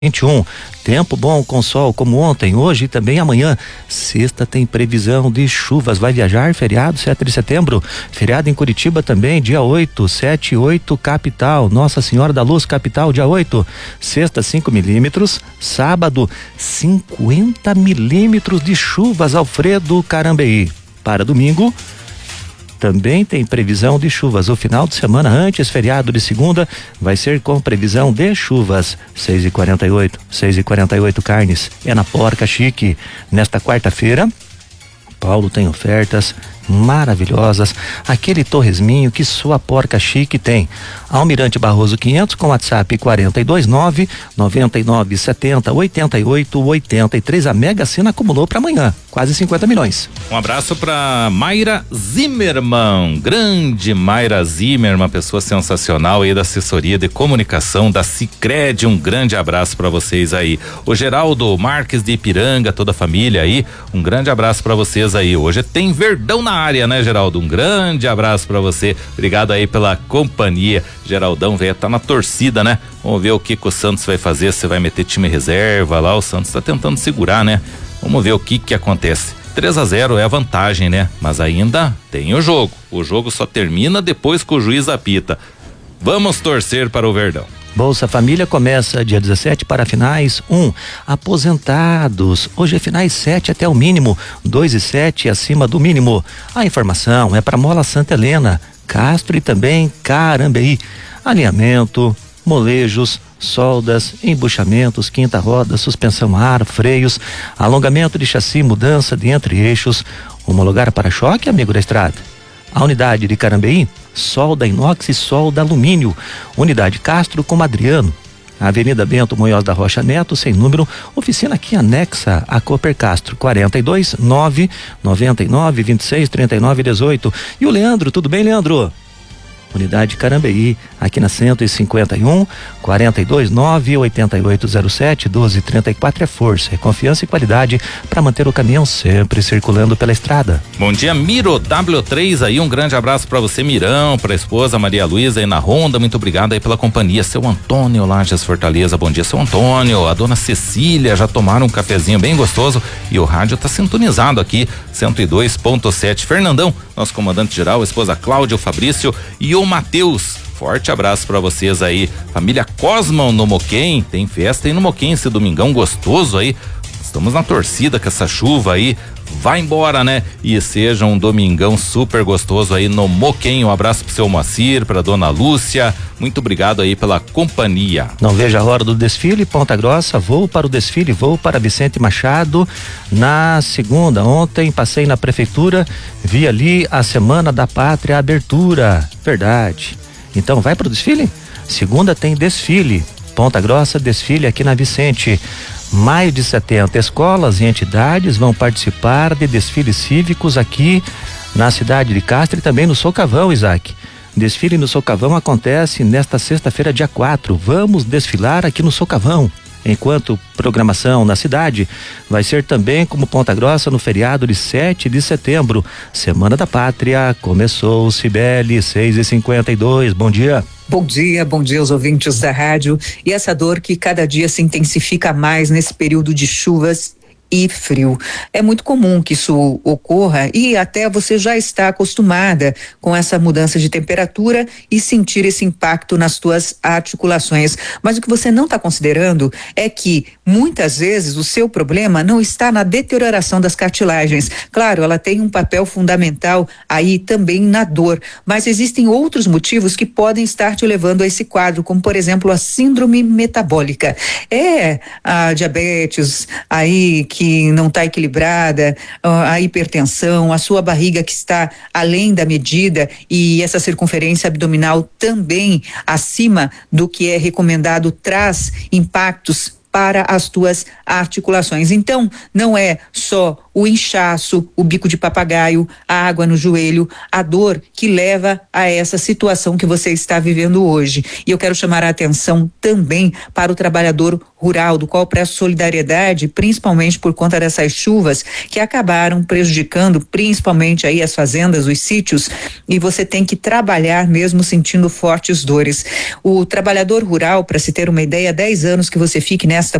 21. Tempo bom com sol como ontem, hoje e também amanhã. Sexta tem previsão de chuvas. Vai viajar? Feriado 7 de setembro. Feriado em Curitiba também, dia 8, 7 e 8, capital. Nossa Senhora da Luz, capital, dia 8. Sexta, 5 milímetros. Sábado, 50 milímetros de chuvas, Alfredo Carambeí. Para domingo, também tem previsão de chuvas. O final de semana antes, feriado de segunda, vai ser com previsão de chuvas. 6h48 carnes. É na Porca Chique. Nesta quarta-feira, Paulo tem ofertas maravilhosas. Aquele torresminho que sua Porca Chique tem. Almirante Barroso 500 com WhatsApp 429-9970-88-83. A Mega Sena acumulou para amanhã, quase 50 milhões. Um abraço para Mayra Zimmermann, grande Mayra Zimmermann, pessoa sensacional aí da assessoria de comunicação da Sicredi. Um grande abraço para vocês aí. O Geraldo Marques de Ipiranga, toda a família aí, um grande abraço para vocês aí. Hoje tem Verdão na área, né, Geraldo? Um grande abraço para você. Obrigado aí pela companhia. Geraldão veio tá na torcida, né? Vamos ver o que o Santos vai fazer, se vai meter time reserva lá, o Santos tá tentando segurar, né? Vamos ver o que acontece. 3-0 é a vantagem, né? Mas ainda tem o jogo. O jogo só termina depois que o juiz apita. Vamos torcer para o Verdão. Bolsa Família começa dia 17 para finais 1. Aposentados. Hoje é finais 7 até o mínimo, 2 e 7 acima do mínimo. A informação é para Mola Santa Helena, Castro e também Carambeí. Alinhamento, molejos, soldas, embuchamentos, quinta roda, suspensão ar, freios, alongamento de chassi, mudança de entre-eixos, homologar para-choque, amigo da estrada. A unidade de Carambeí, solda inox e solda alumínio. Unidade Castro com Adriano. Avenida Bento Munhoz da Rocha Neto, sem número, oficina aqui anexa a Cooper Castro, 42-999-26-39-18. E o Leandro, tudo bem, Leandro? Unidade Carambeí, aqui na 151, 429-8807-1234. É força, é confiança e qualidade para manter o caminhão sempre circulando pela estrada. Bom dia, Miro W3 aí, um grande abraço para você, Mirão, para a esposa Maria Luísa aí na Ronda, muito obrigado aí pela companhia. Seu Antônio Lages Fortaleza, bom dia, seu Antônio. A dona Cecília já tomaram um cafezinho bem gostoso e o rádio tá sintonizado aqui, 102.7. Fernandão, nosso comandante geral, a esposa Cláudia, o Fabrício e o Matheus. Forte abraço pra vocês aí. Família Cosman no Moquém, tem festa aí no Moquém esse domingão gostoso aí. Estamos na torcida que essa chuva aí vai embora, né? E seja um domingão super gostoso aí no Moquém. Um abraço pro seu Moacir, pra dona Lúcia. Muito obrigado aí pela companhia. Não veja a hora do desfile, Ponta Grossa, vou para o desfile, vou para Vicente Machado na segunda. Ontem passei na prefeitura, vi ali a Semana da Pátria, abertura. Verdade. Então vai para o desfile? Segunda tem desfile. Ponta Grossa, desfile aqui na Vicente. Mais de 70 escolas e entidades vão participar de desfiles cívicos aqui na cidade de Castro e também no Socavão, Isaac. Desfile no Socavão acontece nesta sexta-feira, dia 4. Vamos desfilar aqui no Socavão. Enquanto programação na cidade vai ser também como Ponta Grossa no feriado de 7 de setembro. Semana da Pátria começou, Cibele, 6h52. Bom dia. Bom dia aos ouvintes da rádio. E essa dor que cada dia se intensifica mais nesse período de chuvas e frio. É muito comum que isso ocorra e até você já está acostumada com essa mudança de temperatura e sentir esse impacto nas tuas articulações. Mas o que você não está considerando é que muitas vezes o seu problema não está na deterioração das cartilagens. Claro, ela tem um papel fundamental aí também na dor, mas existem outros motivos que podem estar te levando a esse quadro, como por exemplo a síndrome metabólica. É a diabetes aí que não está equilibrada, a hipertensão, a sua barriga que está além da medida e essa circunferência abdominal também acima do que é recomendado traz impactos para as tuas articulações. Então, não é só o inchaço, o bico de papagaio, a água no joelho, a dor que leva a essa situação que você está vivendo hoje. E eu quero chamar a atenção também para o trabalhador rural, do qual presto solidariedade, principalmente por conta dessas chuvas que acabaram prejudicando principalmente aí as fazendas, os sítios, e você tem que trabalhar mesmo sentindo fortes dores. O trabalhador rural, para se ter uma ideia, 10 anos que você fique nesta